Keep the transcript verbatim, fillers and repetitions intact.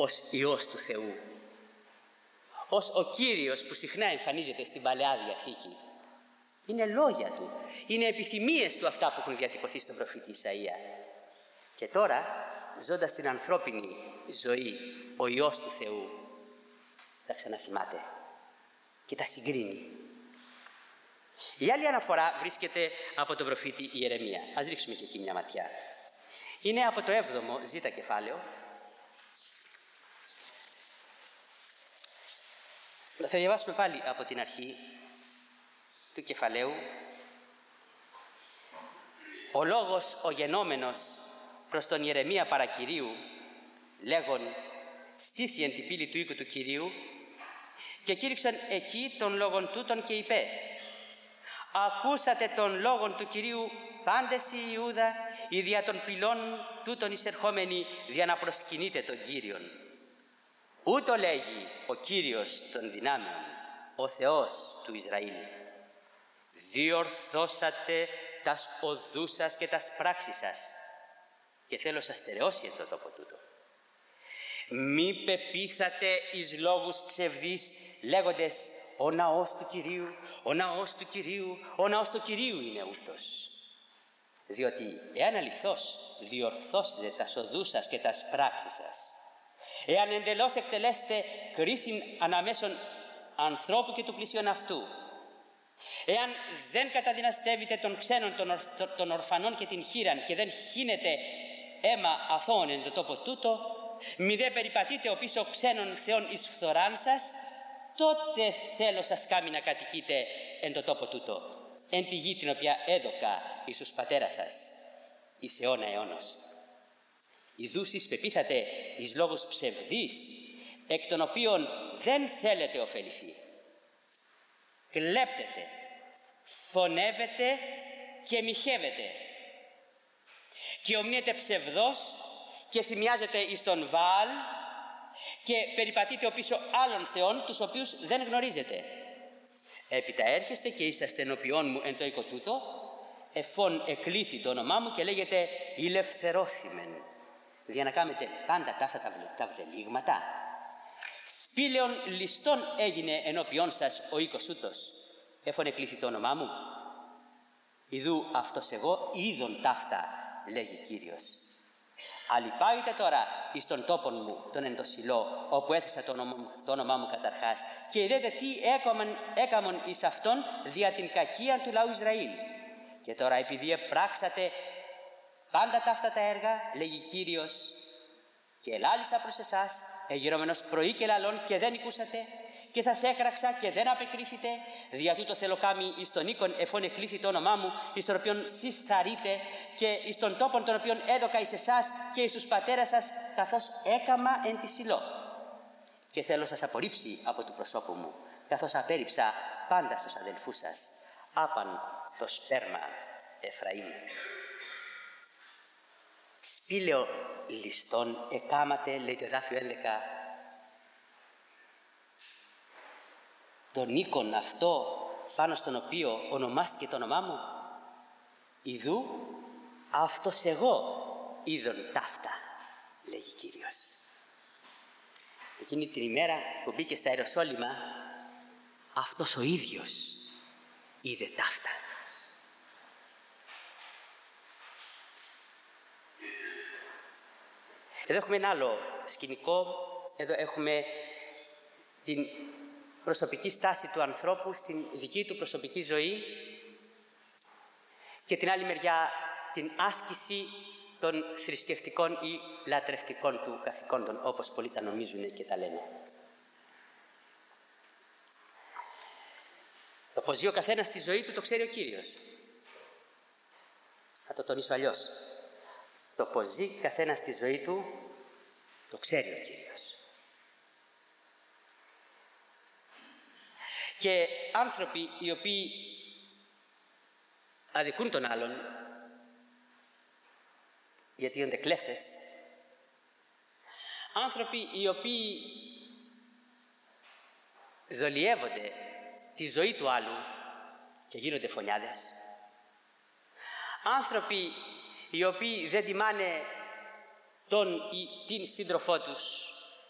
ως Υιός του Θεού, ως ο Κύριος που συχνά εμφανίζεται στην Παλαιά Διαθήκη. Είναι λόγια του, είναι επιθυμίες του αυτά που έχουν διατυπωθεί στον προφήτη Ισαΐα. Και τώρα, ζώντας την ανθρώπινη ζωή, ο Υιός του Θεού τα ξαναθυμάται και τα συγκρίνει. Η άλλη αναφορά βρίσκεται από τον προφήτη Ιερεμία. Ας ρίξουμε και εκεί μια ματιά. Είναι από το έβδομο ζήτα κεφάλαιο. Θα διαβάσουμε πάλι από την αρχή του κεφαλαίου. Ο λόγος ο γενόμενος προς τον Ιερεμία παρακυρίου, λέγον στήθη εν την πύλη του οίκου του Κυρίου, και κήρυξαν εκεί των λόγων τούτων και είπε: ακούσατε των λόγων του Κυρίου πάντες οι Ιούδα, οι δια των πυλών τούτων εισερχόμενοι, δια να προσκυνείτε τον Κύριον. Ούτω λέγει ο Κύριος των δυνάμεων, ο Θεός του Ισραήλ: διορθώσατε τας οδούς σας και τας πράξεις σας, και θέλω σας στερεώσει εν το τόπο τούτο. Μη πεπίθατε εις λόγους ψευδείς, λέγοντες ο ναός του Κυρίου, ο ναός του Κυρίου, ο ναός του Κυρίου είναι ούτως. Διότι εάν αληθώς διορθώσετε τας οδούς σας και τας πράξεις σας, εάν εντελώς εκτελέσετε κρίσιν αναμέσων ανθρώπου και του πλησίον αυτού, εάν δεν καταδυναστεύετε των ξένων, των, ορ, των ορφανών και την χήραν, και δεν χύνετε αίμα αθώων εν το τόπο τούτο, μη δε περιπατείτε ο πίσω ξένων θεών εις φθοράν σας, τότε θέλω σας κάμει να κατοικείτε εν το τόπο τούτο, εν τη γη την οποία έδωκα εις τους πατέρας σας, εις αιώνα αιώνος. Ιδούς εις πεπίθατε εις λόγους ψευδείς, εκ των οποίων δεν θέλετε ωφεληθεί. Κλέπτετε, φωνεύετε και μοιχεύετε, και ομνύετε ψευδός και θυμιάζετε εις τον Βαάλ, και περιπατείτε οπίσω άλλων θεών, τους οποίους δεν γνωρίζετε. Έπειτα έρχεστε και είσαστε ενώπιόν μου εν το οίκο τούτο, εφόν εκλήθη το όνομά μου, και λέγεται ηλευθερώθημεν, για να κάνετε πάντα ταύτα τα βδελίγματα. Σπήλαιον ληστών έγινε ενώπιόν σας ο οίκος ούτος, εφόν εκλήθη το όνομά μου. Ιδού αυτός εγώ είδον ταύτα, λέγει Κύριος. Αλλυπάγετε τώρα εις τον τόπον μου, τον εν το Σιλώ, όπου έθεσα το όνομα, το όνομά μου καταρχάς, και είδετε τι έκαμον, έκαμον εις αυτόν δια την κακία του λαού Ισραήλ. Και τώρα επειδή επράξατε πάντα ταύτα τα έργα, λέγει Κύριος, και ελάλησα προς εσάς, εγυρώμενος πρωί και λαλών, και δεν οικούσατε, και σας έκραξα και δεν απεκρίθητε, δια τούτο θέλω κάμει εις τον οίκον εφόν εκλήθη το όνομά μου, εις τον οποίον συσθαρείτε, και εις τον τόπον τον οποίον έδωκα εις εσάς και εις τους πατέρας σας, καθώς έκαμα εν τη Σιλώ. Και θέλω σας απορρίψει από του προσώπου μου, καθώς απέρριψα πάντα στους αδελφούς σας, άπαν το σπέρμα Εφραήμ. Σπήλαιο ληστών εκάματε, λέει το εδάφιο έντεκα, τον οίκον αυτό πάνω στον οποίο ονομάστηκε το όνομά μου. Ιδού αυτός εγώ είδον ταύτα, λέγει Κύριος. Εκείνη την ημέρα που μπήκε στα Ιεροσόλυμα, αυτός ο ίδιος είδε ταύτα. Εδώ έχουμε ένα άλλο σκηνικό. Εδώ έχουμε την προσωπική στάση του ανθρώπου στην δική του προσωπική ζωή, και την άλλη μεριά την άσκηση των θρησκευτικών ή λατρευτικών του καθηκόντων, όπως πολλοί τα νομίζουν και τα λένε. Το πώς ζει ο καθένας στη ζωή του το ξέρει ο Κύριος. Θα το τονίσω αλλιώς. Το πώς ζει καθένας στη ζωή του το ξέρει ο Κύριος. Και άνθρωποι οι οποίοι αδικούν τον άλλον, γιατί γίνονται κλέφτες, άνθρωποι οι οποίοι δολιεύονται τη ζωή του άλλου και γίνονται φωνιάδες, άνθρωποι οι οποίοι δεν τιμάνε τον ή την σύντροφό τους,